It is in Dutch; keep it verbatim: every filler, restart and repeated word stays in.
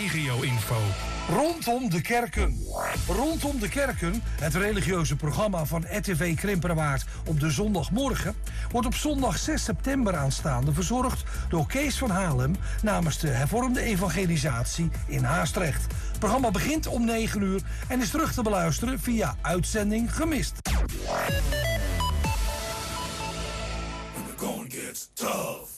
regio-info. Rondom de kerken. Rondom de kerken, het religieuze programma van R T V Krimpenerwaard op de zondagmorgen, wordt op zondag zes september aanstaande verzorgd door Kees van Halem namens de hervormde evangelisatie in Haastrecht. Het programma begint om negen uur en is terug te beluisteren via uitzending gemist. When the going gets tough.